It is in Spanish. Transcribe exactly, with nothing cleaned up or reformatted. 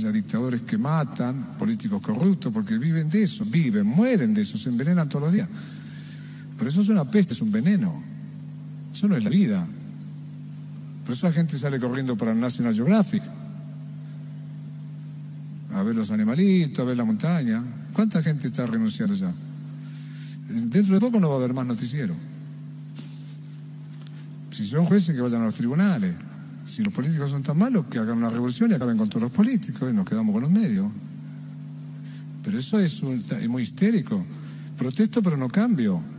haya dictadores que matan, políticos corruptos, porque viven de eso, viven, mueren de eso, se envenenan todos los días. Pero eso es una peste, es un veneno. Eso no es la vida. Por eso la gente sale corriendo para el National Geographic, a ver los animalitos, a ver la montaña. ¿Cuánta gente está renunciando ya? Dentro de poco no va a haber más noticiero. Si son jueces, que vayan a los tribunales. Si los políticos son tan malos, que hagan una revolución y acaben con todos los políticos y nos quedamos con los medios. Pero eso es, un, es muy histérico. Protesto pero no cambio.